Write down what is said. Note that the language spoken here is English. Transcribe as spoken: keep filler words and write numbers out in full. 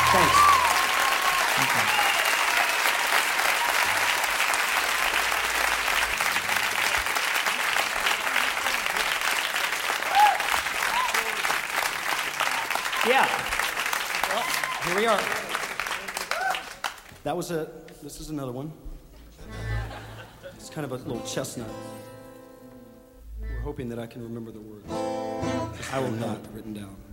Thanks. Okay. Yeah. Well, here we are. That was a, this is another one. It's kind of a little chestnut. We're hoping that I can remember the words. I will not written down.